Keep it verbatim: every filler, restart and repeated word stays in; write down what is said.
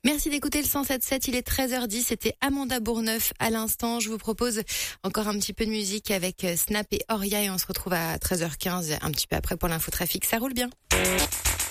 Merci d'écouter le cent sept sept, il est treize heures dix, c'était Amanda Bourneuf à l'instant. Je vous propose encore un petit peu de musique avec Snap et Oria et on se retrouve à treize heures quinze, un petit peu après pour l'infotrafic. Ça roule bien.